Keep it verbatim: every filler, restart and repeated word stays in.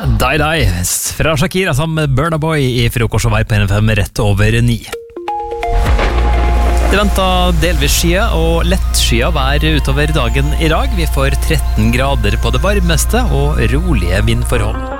Die Die fra Shakira som Burna Boy i frokost og vei på N F M rett over ni. Det venter delvis skya og lett skya vær utover dagen i dag. Vi får tretten grader på det varmeste og rolige vindforhold.